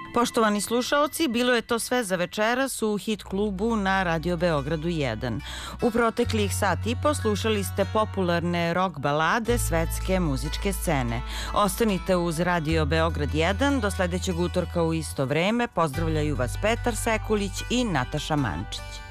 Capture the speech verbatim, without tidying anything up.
Poštovani slušaoci, bilo je to sve za večeras u Hit klubu na Radio Beogradu jedan. U proteklih sat i po slušali ste popularne rock balade svetske muzičke scene. Ostanite uz Radio Beograd jedan, do sledećeg utorka u isto vreme. Pozdravljaju vas Petar Sekulić i Nataša Mančić.